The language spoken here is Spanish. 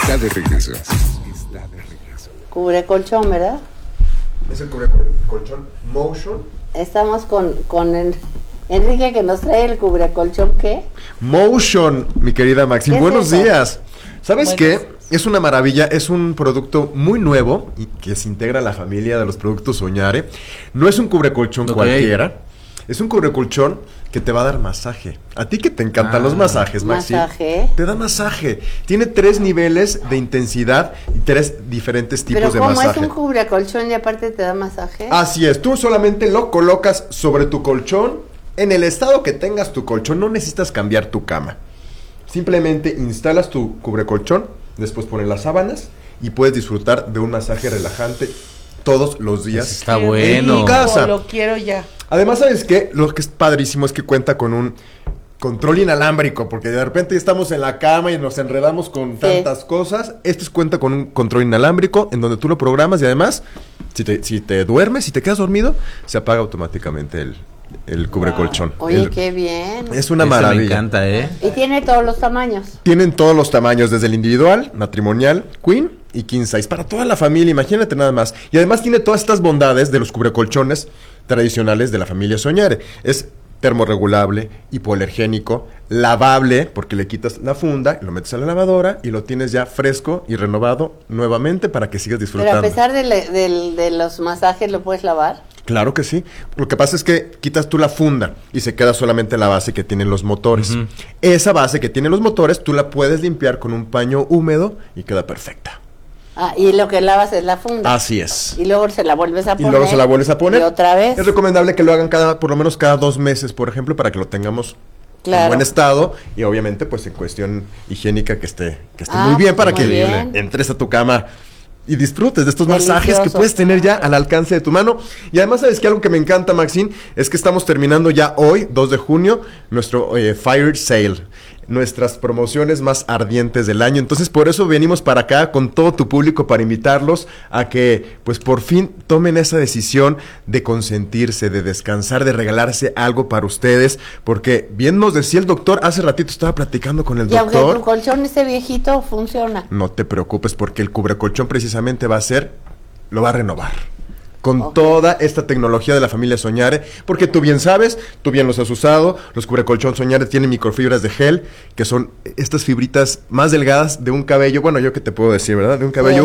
está de regreso. Cubre colchón, ¿verdad? Es el cubre colchón Motion. Estamos con el Enrique, que nos trae el cubre colchón, ¿qué? Motion, mi querida Maxine. ¿Qué es Buenos eso? días. ¿Sabes Buenos. qué? Es una maravilla, es un producto muy nuevo y que se integra a la familia de los productos Soñare. No es un cubrecolchón cualquiera, es un cubrecolchón que te va a dar masaje. A ti que te encantan los masajes, Maxine. ¿Masaje? Te da masaje. Tiene 3 niveles de intensidad y 3 diferentes tipos Pero de como masaje. es un cubre colchón y aparte te da masaje. Así es, tú solamente lo colocas sobre tu colchón. En el estado que tengas tu colchón, no necesitas cambiar tu cama. Simplemente instalas tu cubrecolchón, después pones las sábanas y puedes disfrutar de un masaje relajante todos los días. Está Qué bueno. rico, Casa. Lo quiero ya. Además, ¿sabes qué? Lo que es padrísimo es que cuenta con un control inalámbrico, porque de repente estamos en la cama y nos enredamos con tantas cosas. Cuenta con un control inalámbrico en donde tú lo programas y además, si te duermes, si te quedas dormido, se apaga automáticamente el cubrecolchón. Oye, qué bien. Es una Ese maravilla. me encanta, ¿eh? Y tiene todos los tamaños. Tienen todos los tamaños, desde el individual, matrimonial, queen y king size, para toda la familia, imagínate nada más. Y además tiene todas estas bondades de los cubrecolchones tradicionales de la familia Soñare. Es termorregulable, hipoalergénico, lavable, porque le quitas la funda, lo metes a la lavadora y lo tienes ya fresco y renovado nuevamente para que sigas Pero disfrutando. a pesar de los masajes, ¿lo puedes lavar? Claro que sí. Lo que pasa es que quitas tú la funda y se queda solamente la base que tienen los motores. Ujú. Esa base que tienen los motores, tú la puedes limpiar con un paño húmedo y queda perfecta. Ah, y lo que lavas es la funda. Así es. Y luego se la vuelves a Y poner. luego se la vuelves a poner. Y otra vez. Es recomendable que lo hagan por lo menos cada 2 meses, por ejemplo, para que lo tengamos en Claro. buen estado y obviamente pues en cuestión higiénica que esté Ah, muy bien pues, para muy que bien. entres a tu cama y disfrutes de estos masajes que Delicioso. puedes tener ya al alcance de tu mano. Y además, ¿sabes qué? Algo que me encanta, Maxine, es que estamos terminando ya hoy, 2 de junio, nuestro Fire Sale. Nuestras promociones más ardientes del año. Entonces, por eso venimos para acá con todo tu público para invitarlos a que, pues, por fin tomen esa decisión de consentirse, de descansar, de regalarse algo para ustedes. Porque bien nos decía el doctor, hace ratito estaba platicando con el Y aunque tu doctor. colchón esté viejito, funciona. No te preocupes porque el cubrecolchón precisamente lo va a renovar. Con Ok. toda esta tecnología de la familia Soñare, porque tú bien sabes, tú bien los has usado, los cubrecolchón Soñare tienen microfibras de gel, que son estas fibritas más delgadas de un cabello, bueno, yo qué te puedo decir, ¿verdad? De un cabello